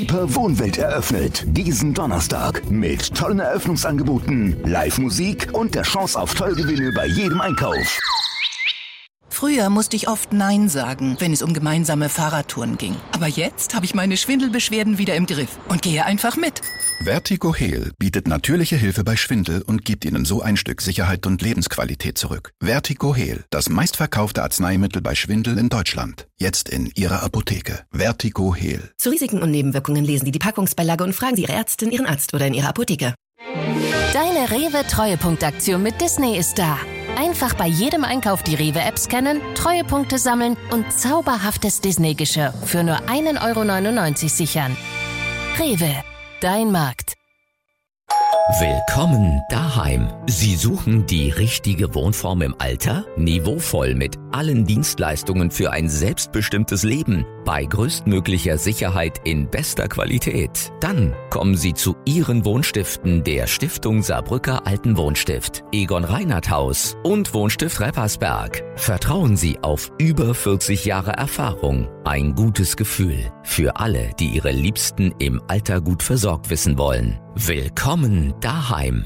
Hyper Wohnwelt eröffnet. Diesen Donnerstag mit tollen Eröffnungsangeboten, Live-Musik und der Chance auf Tollgewinne bei jedem Einkauf. Früher musste ich oft Nein sagen, wenn es um gemeinsame Fahrradtouren ging. Aber jetzt habe ich meine Schwindelbeschwerden wieder im Griff und gehe einfach mit. VertigoHeal bietet natürliche Hilfe bei Schwindel und gibt Ihnen so ein Stück Sicherheit und Lebensqualität zurück. VertigoHeal, das meistverkaufte Arzneimittel bei Schwindel in Deutschland. Jetzt in Ihrer Apotheke. VertigoHeal. Zu Risiken und Nebenwirkungen lesen Sie die Packungsbeilage und fragen Sie Ihre Ärztin, Ihren Arzt oder in Ihrer Apotheke. Deine Rewe-Treuepunktaktion mit Disney ist da. Einfach bei jedem Einkauf die Rewe-App scannen, Treuepunkte sammeln und zauberhaftes Disney-Geschirr für nur 1,99 € sichern. Rewe, dein Markt. Willkommen daheim. Sie suchen die richtige Wohnform im Alter? Niveauvoll mit allen Dienstleistungen für ein selbstbestimmtes Leben bei größtmöglicher Sicherheit in bester Qualität. Dann kommen Sie zu Ihren Wohnstiften der Stiftung Saarbrücker Altenwohnstift, Egon Reinhardt Haus und Wohnstift Reppersberg. Vertrauen Sie auf über 40 Jahre Erfahrung. Ein gutes Gefühl für alle, die ihre Liebsten im Alter gut versorgt wissen wollen. Willkommen daheim.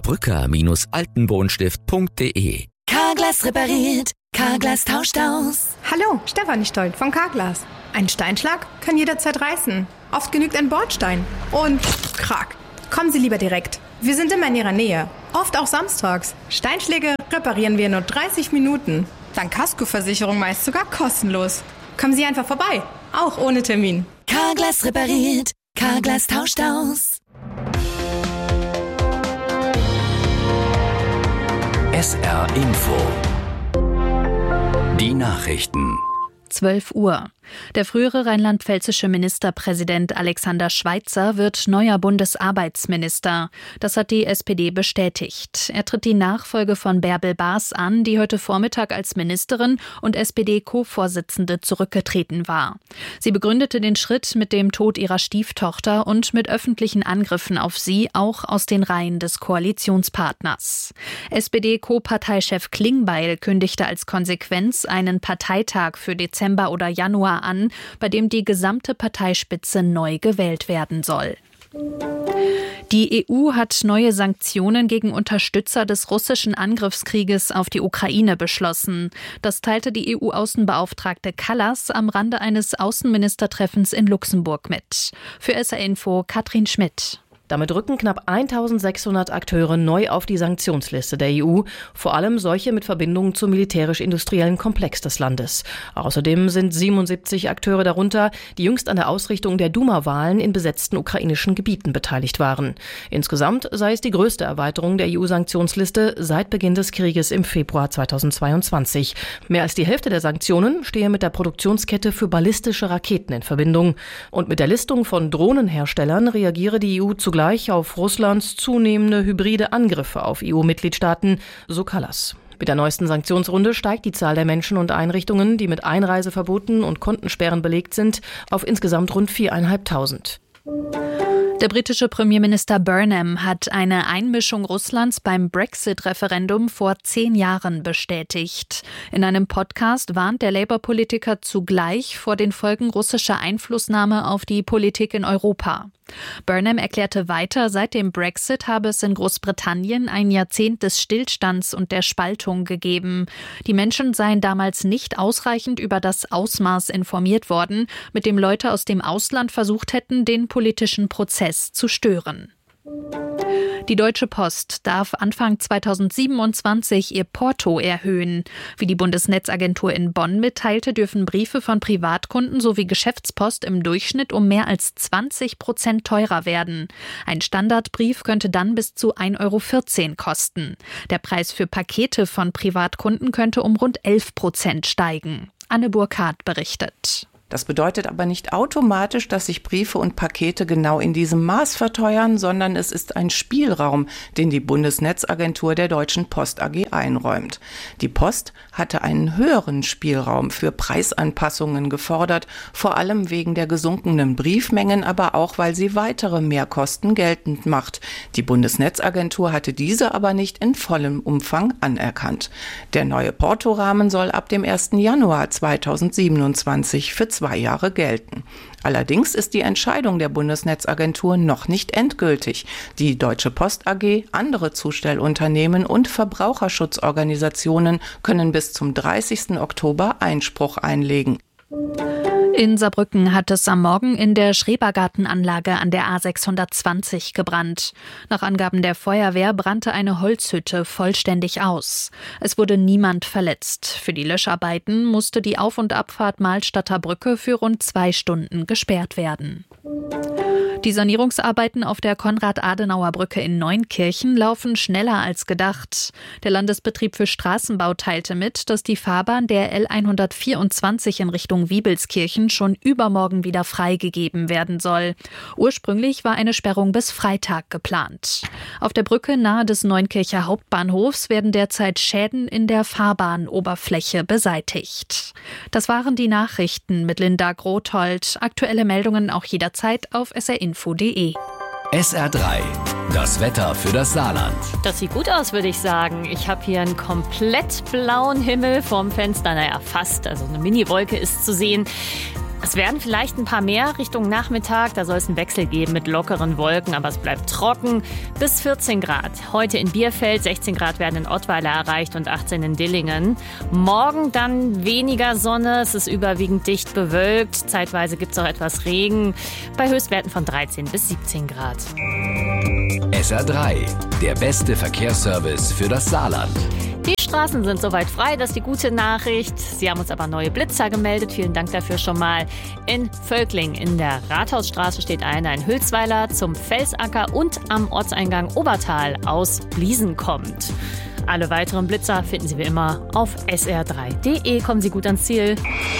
Saarbrücker-Altenwohnstift.de. Carglass repariert, Carglass tauscht aus. Hallo, Stefanie Stoll von Carglass. Ein Steinschlag kann jederzeit reißen. Oft genügt ein Bordstein. Und krack. Kommen Sie lieber direkt. Wir sind immer in Ihrer Nähe. Oft auch samstags. Steinschläge reparieren wir in nur 30 Minuten. Dank Kaskoversicherung meist sogar kostenlos. Kommen Sie einfach vorbei. Auch ohne Termin. Carglass repariert, Carglass tauscht aus. SR Info. Die Nachrichten. 12 Uhr. Der frühere rheinland-pfälzische Ministerpräsident Alexander Schweitzer wird neuer Bundesarbeitsminister. Das hat die SPD bestätigt. Er tritt die Nachfolge von Bärbel Baas an, die heute Vormittag als Ministerin und SPD-Co-Vorsitzende zurückgetreten war. Sie begründete den Schritt mit dem Tod ihrer Stieftochter und mit öffentlichen Angriffen auf sie, auch aus den Reihen des Koalitionspartners. SPD-Co-Parteichef Klingbeil kündigte als Konsequenz einen Parteitag für Dezember oder Januar an, bei dem die gesamte Parteispitze neu gewählt werden soll. Die EU hat neue Sanktionen gegen Unterstützer des russischen Angriffskrieges auf die Ukraine beschlossen. Das teilte die EU-Außenbeauftragte Kallas am Rande eines Außenministertreffens in Luxemburg mit. Für SR Info Katrin Schmidt. Damit rücken knapp 1600 Akteure neu auf die Sanktionsliste der EU, vor allem solche mit Verbindungen zum militärisch-industriellen Komplex des Landes. Außerdem sind 77 Akteure darunter, die jüngst an der Ausrichtung der Duma-Wahlen in besetzten ukrainischen Gebieten beteiligt waren. Insgesamt sei es die größte Erweiterung der EU-Sanktionsliste seit Beginn des Krieges im Februar 2022. Mehr als die Hälfte der Sanktionen stehe mit der Produktionskette für ballistische Raketen in Verbindung. Und mit der Listung von Drohnenherstellern reagiere die EU zugleich auf Russlands zunehmende hybride Angriffe auf EU-Mitgliedstaaten, so Kallas. Mit der neuesten Sanktionsrunde steigt die Zahl der Menschen und Einrichtungen, die mit Einreiseverboten und Kontensperren belegt sind, auf insgesamt rund 4.500. Der britische Premierminister Burnham hat eine Einmischung Russlands beim Brexit-Referendum vor 10 Jahren bestätigt. In einem Podcast warnt der Labour-Politiker zugleich vor den Folgen russischer Einflussnahme auf die Politik in Europa. Burnham erklärte weiter, seit dem Brexit habe es in Großbritannien ein Jahrzehnt des Stillstands und der Spaltung gegeben. Die Menschen seien damals nicht ausreichend über das Ausmaß informiert worden, mit dem Leute aus dem Ausland versucht hätten, den politischen Prozess zu stören. Die Deutsche Post darf Anfang 2027 ihr Porto erhöhen. Wie die Bundesnetzagentur in Bonn mitteilte, dürfen Briefe von Privatkunden sowie Geschäftspost im Durchschnitt um mehr als 20% teurer werden. Ein Standardbrief könnte dann bis zu 1,14 € kosten. Der Preis für Pakete von Privatkunden könnte um rund 11% steigen. Anne Burkhardt berichtet. Das bedeutet aber nicht automatisch, dass sich Briefe und Pakete genau in diesem Maß verteuern, sondern es ist ein Spielraum, den die Bundesnetzagentur der Deutschen Post AG einräumt. Die Post hatte einen höheren Spielraum für Preisanpassungen gefordert, vor allem wegen der gesunkenen Briefmengen, aber auch, weil sie weitere Mehrkosten geltend macht. Die Bundesnetzagentur hatte diese aber nicht in vollem Umfang anerkannt. Der neue Portorahmen soll ab dem 1. Januar 2027 für 2 Jahre gelten. Allerdings ist die Entscheidung der Bundesnetzagentur noch nicht endgültig. Die Deutsche Post AG, andere Zustellunternehmen und Verbraucherschutzorganisationen können bis zum 30. Oktober Einspruch einlegen. In Saarbrücken hat es am Morgen in der Schrebergartenanlage an der A620 gebrannt. Nach Angaben der Feuerwehr brannte eine Holzhütte vollständig aus. Es wurde niemand verletzt. Für die Löscharbeiten musste die Auf- und Abfahrt Mahlstadter Brücke für rund 2 Stunden gesperrt werden. Die Sanierungsarbeiten auf der Konrad-Adenauer-Brücke in Neunkirchen laufen schneller als gedacht. Der Landesbetrieb für Straßenbau teilte mit, dass die Fahrbahn der L124 in Richtung Wiebelskirchen schon übermorgen wieder freigegeben werden soll. Ursprünglich war eine Sperrung bis Freitag geplant. Auf der Brücke nahe des Neunkircher Hauptbahnhofs werden derzeit Schäden in der Fahrbahnoberfläche beseitigt. Das waren die Nachrichten mit Linda Grothold. Aktuelle Meldungen auch jederzeit auf srinfo.de. SR3, das Wetter für das Saarland. Das sieht gut aus, würde ich sagen. Ich habe hier einen komplett blauen Himmel vorm Fenster. Naja, fast. Also eine Mini-Wolke ist zu sehen. Es werden vielleicht ein paar mehr Richtung Nachmittag. Da soll es einen Wechsel geben mit lockeren Wolken, aber es bleibt trocken. Bis 14 Grad. Heute in Bierfeld, 16 Grad werden in Ottweiler erreicht und 18 in Dillingen. Morgen dann weniger Sonne. Es ist überwiegend dicht bewölkt. Zeitweise gibt es auch etwas Regen. Bei Höchstwerten von 13 bis 17 Grad. SR3, der beste Verkehrsservice für das Saarland. Die Straßen sind soweit frei, das ist die gute Nachricht. Sie haben uns aber neue Blitzer gemeldet. Vielen Dank dafür schon mal. In Völkling in der Rathausstraße steht einer in Hülsweiler zum Felsacker und am Ortseingang Obertal aus Bliesen kommt. Alle weiteren Blitzer finden Sie wie immer auf sr3.de. Kommen Sie gut ans Ziel.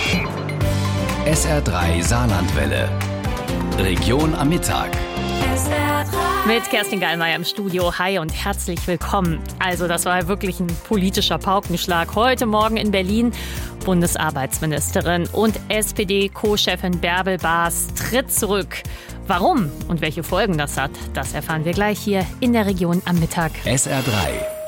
SR3 Saarlandwelle. Region am Mittag. Mit Kerstin Gallmeier im Studio. Hi und herzlich willkommen. Also das war wirklich ein politischer Paukenschlag. Heute Morgen in Berlin. Bundesarbeitsministerin und SPD-Co-Chefin Bärbel Baas tritt zurück. Warum und welche Folgen das hat, das erfahren wir gleich hier in der Region am Mittag. SR3.